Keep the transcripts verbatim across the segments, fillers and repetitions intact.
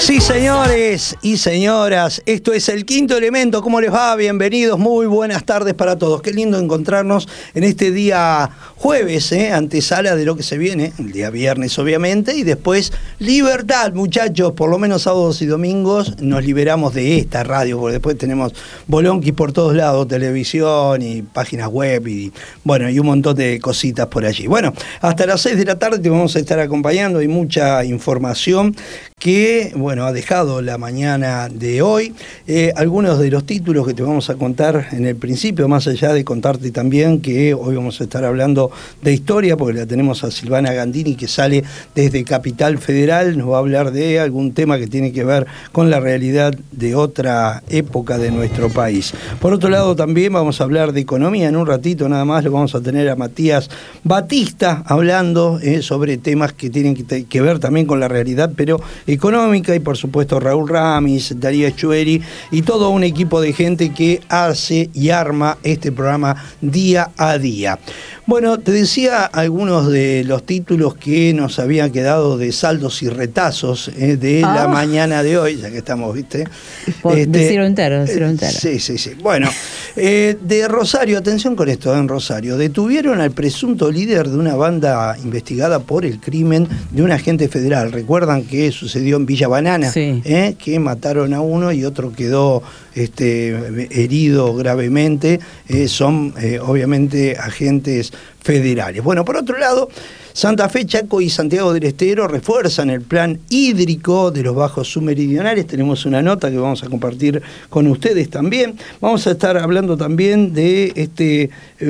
Sí, señores y señoras, esto es El Quinto Elemento. ¿Cómo les va? Bienvenidos, muy buenas tardes para todos. Qué lindo encontrarnos en este día jueves, ¿eh? Antesala de lo que se viene, el día viernes obviamente, y después libertad, muchachos, por lo menos sábados y domingos nos liberamos de esta radio, porque después tenemos bolonqui por todos lados, televisión y páginas web y bueno, y un montón de cositas por allí. Bueno, hasta las seis de la tarde te vamos a estar acompañando, hay mucha información que, bueno, ha dejado la mañana de hoy. Eh, algunos de los títulos que te vamos a contar en el principio, más allá de contarte también que hoy vamos a estar hablando de historia, porque la tenemos a Silvana Gandini, que sale desde Capital Federal, nos va a hablar de algún tema que tiene que ver con la realidad de otra época de nuestro país. Por otro lado, también vamos a hablar de economía en un ratito, nada más, lo vamos a tener a Matías Batista hablando eh, sobre temas que tienen que, que ver también con la realidad, pero económica, y por supuesto Raúl Ramis, Darío Echueri y todo un equipo de gente que hace y arma este programa día a día. Bueno, te decía algunos de los títulos que nos habían quedado de saldos y retazos eh, de ah. la mañana de hoy, ya que estamos, ¿viste? Por este, decirlo entero, decirlo entero. Sí, sí, sí. Bueno, eh, de Rosario, atención con esto, en Rosario, detuvieron al presunto líder de una banda investigada por el crimen de un agente federal. ¿Recuerdan que sucedió en Villa Banana? Sí. ¿Eh? Que mataron a uno y otro quedó este, herido gravemente. Eh, son, eh, obviamente, agentes federales. Bueno, por otro lado, Santa Fe, Chaco y Santiago del Estero refuerzan el plan hídrico de los bajos submeridionales. Tenemos una nota que vamos a compartir con ustedes también. Vamos a estar hablando también de este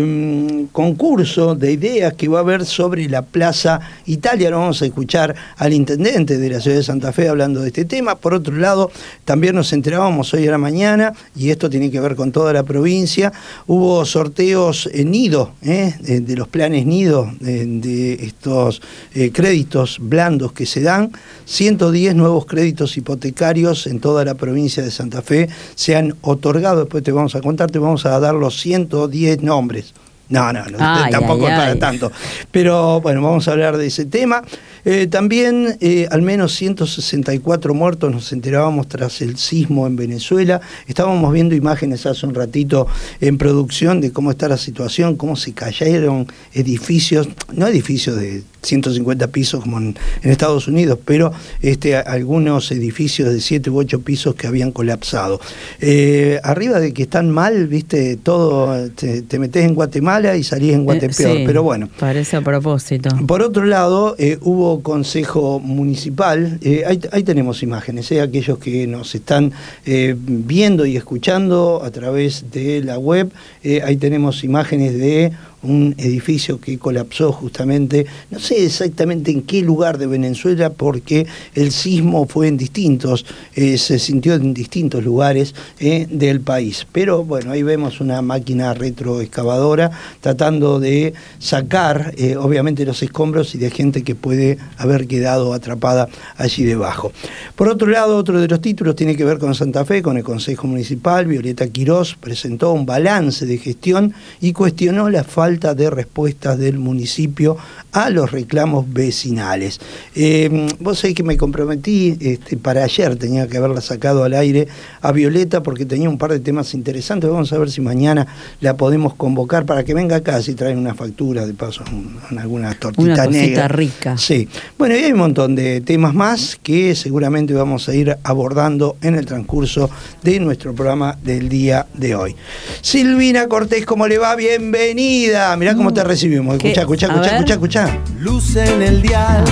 um, concurso de ideas que va a haber sobre la Plaza Italia. Lo vamos a escuchar al intendente de la ciudad de Santa Fe hablando de este tema. Por otro lado, también nos enterábamos hoy a la mañana, y esto tiene que ver con toda la provincia, hubo sorteos en Nido, ¿eh? de, de los planes Nido, de, de estos eh, créditos blandos que se dan. ciento diez nuevos créditos hipotecarios en toda la provincia de Santa Fe se han otorgado. Después te vamos a contar, te vamos a dar los ciento diez nombres. No, no, no ay, tampoco ay, es para ay. tanto. Pero bueno, vamos a hablar de ese tema. Eh, también eh, al menos ciento sesenta y cuatro muertos, nos enterábamos tras el sismo en Venezuela. Estábamos viendo imágenes hace un ratito en producción de cómo está la situación, cómo se cayeron edificios, no edificios de ciento cincuenta pisos como en, en Estados Unidos, pero este, algunos edificios de siete u ocho pisos que habían colapsado. Eh, arriba de que están mal, viste, todo, te, te metés en Guatemala y salís en Guatepeor, eh, sí, pero bueno. Parece a propósito. Por otro lado, eh, hubo consejo municipal, eh, ahí, ahí tenemos imágenes, eh, aquellos que nos están eh, viendo y escuchando a través de la web, eh, ahí tenemos imágenes de un edificio que colapsó justamente, no sé exactamente en qué lugar de Venezuela, porque el sismo fue en distintos, eh, se sintió en distintos lugares eh, del país. Pero bueno, ahí vemos una máquina retroexcavadora tratando de sacar, eh, obviamente, los escombros y de gente que puede haber quedado atrapada allí debajo. Por otro lado, otro de los títulos tiene que ver con Santa Fe, con el Consejo Municipal. Violeta Quirós presentó un balance de gestión y cuestionó la falta de respuestas del municipio a los reclamos vecinales. Eh, vos sabés que me comprometí, este, para ayer tenía que haberla sacado al aire a Violeta porque tenía un par de temas interesantes. Vamos a ver si mañana la podemos convocar para que venga acá, si traen una factura, de paso, un, un, alguna tortita una cosita negra. rica. Sí. Bueno, y hay un montón de temas más que seguramente vamos a ir abordando en el transcurso de nuestro programa del día de hoy. Silvina Cortés, ¿cómo le va? Bienvenida. Mirá cómo te recibimos. Escuchá, escuchá, escuchá, escuchá, escuchá. Luz en el dial.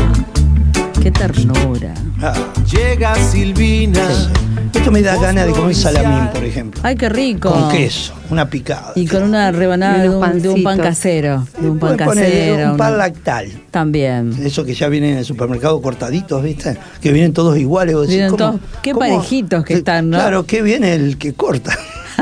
Qué ternura. Ah. Llega Silvina. Sí. Esto me da ganas de comer salamín, por ejemplo. Ay, qué rico. Con queso, una picada. Y con una rebanada de un, de un pan casero. De un pan casero. Un pan una... lactal. También. Eso que ya vienen en el supermercado cortaditos, ¿viste? Que vienen todos iguales. Vos decís, vienen ¿cómo, todos, qué cómo? parejitos que están, ¿no? Claro, qué viene el que corta.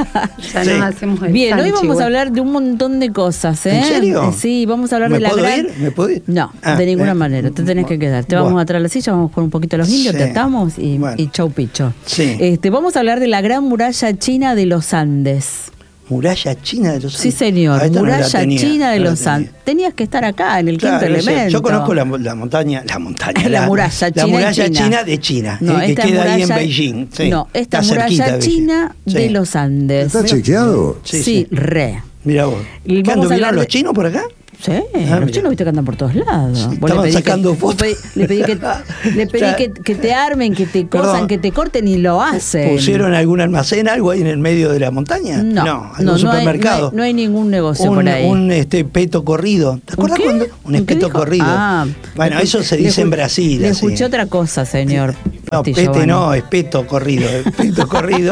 Ya sí. nos hacemos el Bien, hoy vamos igual. a hablar de un montón de cosas, ¿eh? ¿En serio? Sí, vamos a hablar ¿Me de la puedo gran... ir? ¿Me puedo ir? No, ah, de ninguna eh, manera, te tenés que quedar. Te bueno. vamos a traer la silla, vamos con un poquito a los indios, Sí. te atamos y, Bueno. y chau picho. Sí. Este, vamos a hablar de la gran muralla china de los Andes. Muralla China de los Andes. Sí, señor, Ah, Muralla no tenía, China de no los tenía. Andes. Tenías que estar acá, en el Claro, quinto no sé, elemento. yo conozco la, la montaña, la montaña, La muralla la china en muralla China. china de China, No, eh, que esta queda ahí en muralla- Beijing. Sí, no, esta está muralla cerquita de Beijing. china Sí. de los Andes. ¿Está chequeado? Sí, Sí, sí. re. Mira vos. Y ¿Qué vamos a anduvieron hablar los de- chinos por acá? Sí, Ah, los mira. chinos viste que andan por todos lados. Sí, Vos estaban pedí sacando que, vos fotos. pedí- le pedí, que, le pedí Ya. que, que te armen, que te cosan, Perdón. que te corten y lo hacen. ¿Pusieron algún almacén, algo ahí en el medio de la montaña? No, no, algún no, no hay- supermercado. no hay, no hay ningún negocio un, por ahí. un este peto corrido. ¿Te acuerdas qué? cuando? Un ¿Un qué espeto dijo? corrido. Ah, bueno, le- eso se le dice en escu- Brasil. Le así. escuché otra cosa, señor. No, Pati pete Giovanni. no, es peto corrido, es peto corrido.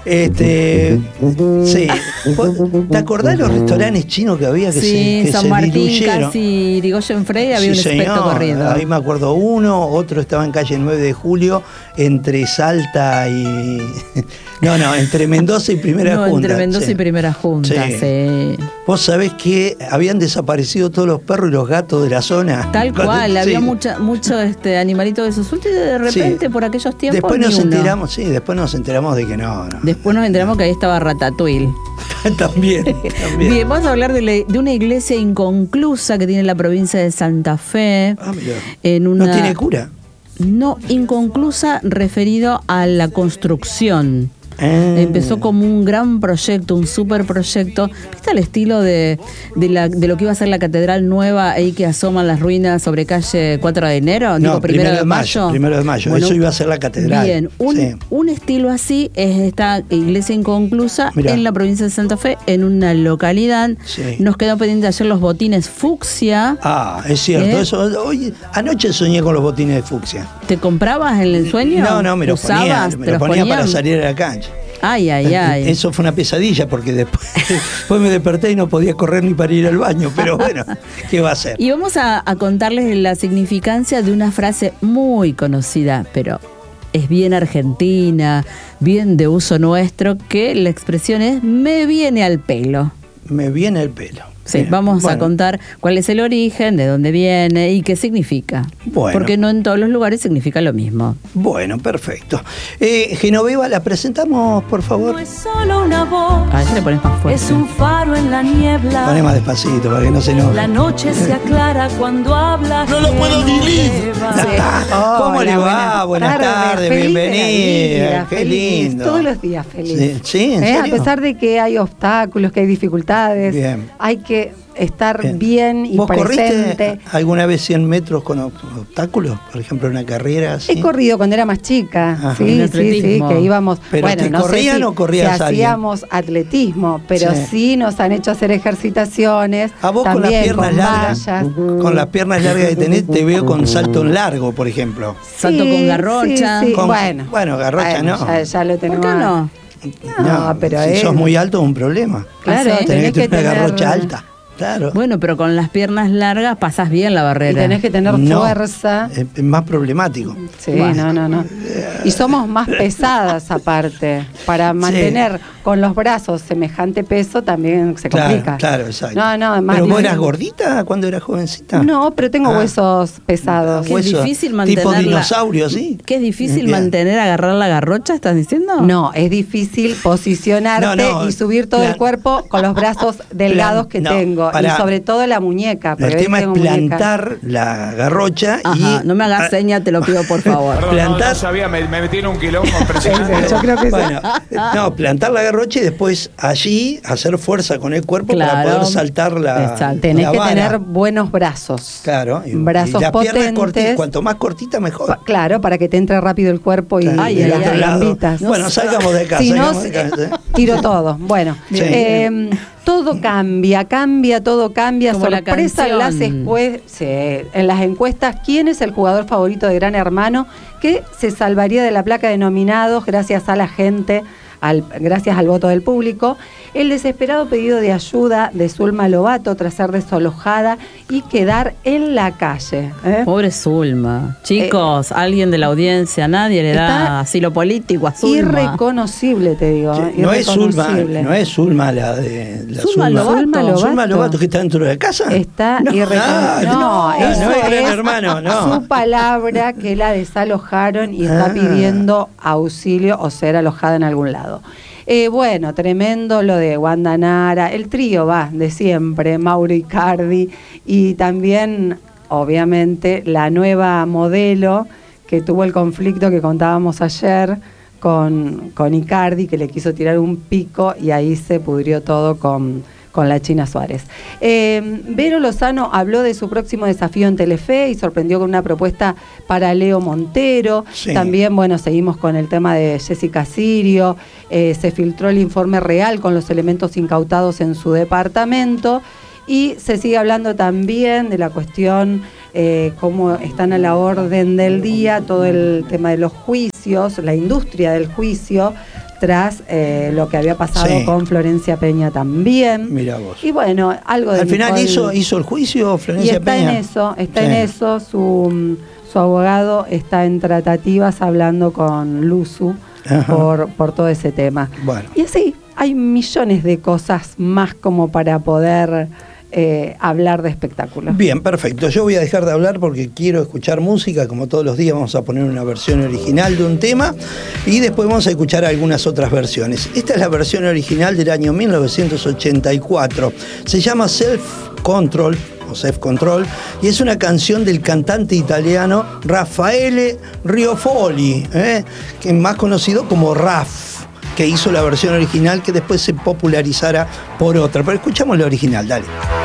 Este, sí. ¿Te acordás de los restaurantes chinos que había que Sí, se, que San se Martín, diluyeron? casi Irigoyen Frey, había Sí, un espeto señor. corrido. Ahí me acuerdo uno, otro estaba en calle nueve de julio, entre Salta y... No, no, entre Mendoza y Primera no, Junta. entre Mendoza sí. y Primera Junta, Sí. sí. Vos sabés que habían desaparecido todos los perros y los gatos de la zona. Tal Cuando- cual, sí. había mucha, mucho este animalito de esos últimos y de repente Sí. por aquellos tiempos Después ni nos uno. enteramos, sí, después nos enteramos de que no, no. Después nos enteramos que ahí estaba Ratatouille. también, también. Bien, vamos a hablar de, la- de una iglesia inconclusa que tiene la provincia de Santa Fe. Ah, mirá. En una, No tiene cura. No, inconclusa referido a la construcción. Ah. Empezó como un gran proyecto, un super proyecto. ¿Viste al estilo de, de, la, de lo que iba a ser la catedral nueva ahí que asoman las ruinas sobre calle cuatro de enero? No, Digo, primero de mayo. Primero de mayo, Bueno, eso iba a ser la catedral. Bien, un, Sí. un estilo así es esta iglesia inconclusa Mirá. en la provincia de Santa Fe, en una localidad. Sí. Nos quedó pendiente ayer los botines fucsia. Ah, es cierto. ¿Eh? Eso, oye, anoche soñé con los botines de fucsia. ¿Te comprabas en el sueño? No, no, me los ponía, ¿Usabas? me ¿Te los ponía para ponían? salir a la cancha. Ay, ay, ay. Eso fue una pesadilla porque después, después me desperté y no podía correr ni para ir al baño. Pero bueno, ¿qué va a hacer? Y vamos a, a contarles la significancia de una frase muy conocida, pero es bien argentina, bien de uso nuestro, que la expresión es "me viene al pelo". Me viene el pelo. Sí, Bien, vamos a bueno. contar cuál es el origen, de dónde viene y qué significa. Bueno. Porque no en todos los lugares significa lo mismo. Bueno, perfecto. Eh, Genoveva, ¿la presentamos, por favor? No es solo una voz, A ver si le pones más fuerte. es un faro en la niebla. Poné más despacito para que no se enoje. La noche se aclara cuando habla. No lo puedo vivir. ¿Cómo Hola, le va? Buenas tardes, feliz de la bienvenida. vida, Qué feliz, lindo. Todos los días feliz. Sí, sí, ¿en ¿Eh? A serio? pesar de que hay obstáculos, que hay dificultades, Bien. hay que estar Bien. bien, y ¿Vos presente. corriste alguna vez cien metros con ob- obstáculos? Por ejemplo, una carrera así. He corrido cuando era más chica, Ajá. sí, En sí, sí, atletismo. que íbamos. ¿Pero bueno, te no sé corrían si, o corrías si a alguien? hacíamos atletismo, pero Sí. sí. nos han hecho hacer ejercitaciones. A vos con las también piernas con largas, vallas. con las piernas largas que tenés, te veo con salto en largo, por ejemplo. Salto con garrocha. sí, sí. Con- bueno, bueno, garrocha bueno, no. Ya, ya lo ¿Por tenemos. qué no? No, pero si es- sos muy alto es un problema. Claro, ¿Ah, sí? Tenés, tenés que que tener una tener garrocha alta. Claro. Bueno, pero con las piernas largas pasás bien la Y barrera. tenés que tener No, fuerza. Es, es más problemático. Sí, Bueno. no, no, no. Y somos más pesadas aparte. Para mantener con los brazos semejante peso también se Claro, complica. claro, exacto. No, no, es más ¿Pero vos difícil. eras gordita cuando eras jovencita? No, pero tengo Ah. huesos pesados. Que es Hueso, difícil tipo mantenerla. dinosaurio, ¿sí? ¿Qué es difícil Bien. mantener, agarrar la garrocha, estás diciendo? No, es difícil posicionarte No, no, y subir todo plan- el cuerpo con los brazos delgados que no, tengo. pará. Y sobre todo la muñeca. porque El ves tema que es tengo muñeca. plantar la garrocha Ajá, y... no me hagas ah, seña, te lo pido por favor. Perdón, no, Plantar- no sabía, me, me metí en un quilombo impresionante. Yo creo que sí. Bueno, no, plantar la garrocha y después allí hacer fuerza con el cuerpo para Claro. poder saltar la, Exacto. Tenés la que vara. tener buenos brazos. Claro, y, brazos y las piernas potentes. cortitas, cuanto más cortita mejor. Pa- Claro, para que te entre rápido el cuerpo y, Claro, Ay, y ay, las ay, gambitas. Bueno, salgamos de casa. Si no, salgamos de casa, ¿eh? tiro todo. Bueno, Sí. eh, todo cambia, cambia, todo cambia. Como la Sorpresa en las, canción. escue- sí, en las encuestas. ¿Quién es el jugador favorito de Gran Hermano que se salvaría de la placa de nominados gracias a la gente, al, gracias al voto del público? El desesperado pedido de ayuda de Zulma Lobato tras ser desalojada y quedar en la calle. ¿eh? Pobre Zulma. Chicos, alguien de la audiencia, nadie le da está asilo político a Zulma. Irreconocible, te digo. ¿eh? No es Zulma, Irreconocible. no es Zulma la de la Zulma Lobato. Zulma Lobato. Zulma Lobato que está dentro de la casa. Está no, irreconocible. no, No, no, eso no es Gran es Hermano, no. su palabra que la desalojaron y está Ah. pidiendo auxilio o ser alojada en algún lado. Eh, bueno, tremendo lo de Wanda Nara, el trío va de siempre, Mauro Icardi, y también, obviamente, la nueva modelo que tuvo el conflicto que contábamos ayer con, con Icardi, que le quiso tirar un pico y ahí se pudrió todo con, con la China Suárez. Eh, Vero Lozano habló de su próximo desafío en Telefe y sorprendió con una propuesta para Leo Montero. Sí. También, bueno, seguimos con el tema de Jessica Sirio. Eh, se filtró el informe real con los elementos incautados en su departamento. Y se sigue hablando también de la cuestión, eh, cómo están a la orden del día todo el tema de los juicios, la industria del juicio, tras eh, lo que había pasado sí. con Florencia Peña también. Mirá vos. Y bueno, algo de Al final Nicole, hizo, hizo el juicio Florencia y está Peña. en eso, está sí. en eso, su, su abogado está en tratativas hablando con Luzu por, por todo ese tema. Bueno. Y así, hay millones de cosas más como para poder eh, hablar de espectáculos. Bien, perfecto. Yo voy a dejar de hablar porque quiero escuchar música. Como todos los días vamos a poner una versión original de un tema y después vamos a escuchar algunas otras versiones. Esta es la versión original del año mil novecientos ochenta y cuatro. Se llama Self Control o Self Control y es una canción del cantante italiano Raffaele Riofoli, ¿eh? que es más conocido como Raf, que hizo la versión original que después se popularizara por otra. Pero escuchamos la original, dale.